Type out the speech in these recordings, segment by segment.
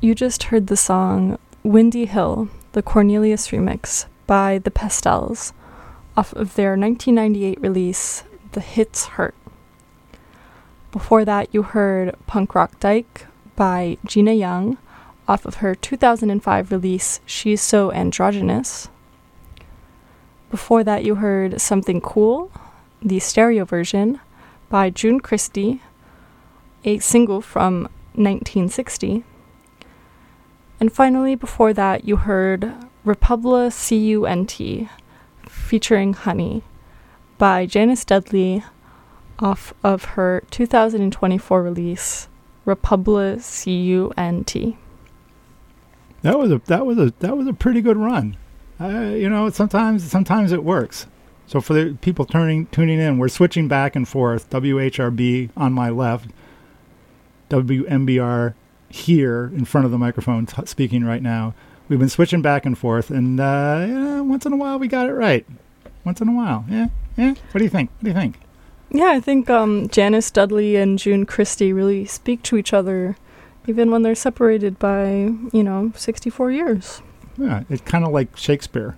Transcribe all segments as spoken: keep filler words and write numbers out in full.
You just heard the song Windy Hill, the Cornelius remix by the Pastels, off of their nineteen ninety-eight release, The Hits Hurt. Before that, you heard Punk Rock Dyke by Gina Young, off of her two thousand five release, She's So Androgynous. Before that, you heard Something Cool, the stereo version, by June Christie, a single from nineteen sixty. And finally, before that, you heard Republia C U N T, featuring Honey, by Janice Dudley, off of her two thousand twenty-four release, Republia C U N T. That was a that was a that was a pretty good run. Uh, you know, sometimes sometimes it works. So for the people turning tuning in, we're switching back and forth. W H R B on my left, W M B R here in front of the microphone t- speaking right now. We've been switching back and forth, and uh, yeah, once in a while we got it right. Once in a while, yeah, yeah. What do you think? What do you think? Yeah, I think um, Janice Dudley and June Christie really speak to each other, even when they're separated by, you know, sixty-four years. Yeah, it's kind of like Shakespeare.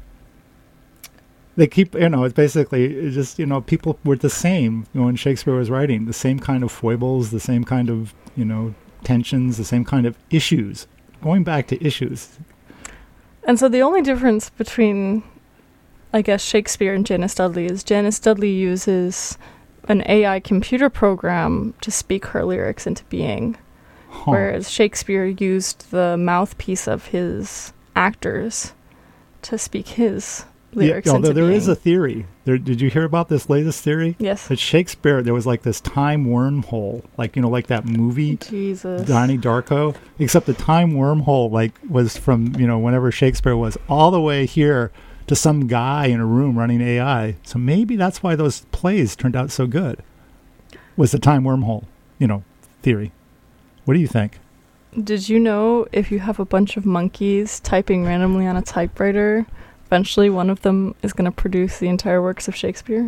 They keep, you know, it's basically it's just, you know, people were the same, you know, when Shakespeare was writing, the same kind of foibles, the same kind of, you know, tensions, the same kind of issues. Going back to issues. And so the only difference between, I guess, Shakespeare and Janice Dudley is Janice Dudley uses an A I computer program to speak her lyrics into being, huh. whereas Shakespeare used the mouthpiece of his actors to speak his lyrics yeah, into although there being. is a theory. There, did you hear about this latest theory? Yes. That Shakespeare, there was like this time wormhole, like, you know, like that movie, Jesus. Donnie Darko, except the time wormhole, like, was from, you know, whenever Shakespeare was all the way here to some guy in a room running A I. So maybe that's why those plays turned out so good, was the time wormhole, you know, theory. What do you think? Did you know if you have a bunch of monkeys typing randomly on a typewriter, eventually one of them is going to produce the entire works of Shakespeare?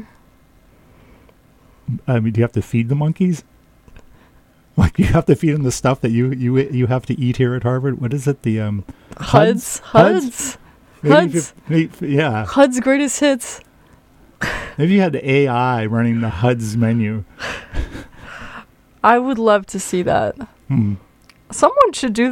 I mean, do you have to feed the monkeys? Like, you have to feed them the stuff that you you you have to eat here at Harvard? What is it? The um, H U Ds? H U Ds? Maybe H U Ds? if you, maybe, yeah. H U D's greatest hits. Maybe you had the A I running the H U D's menu. I would love to see that. Hmm. Someone should do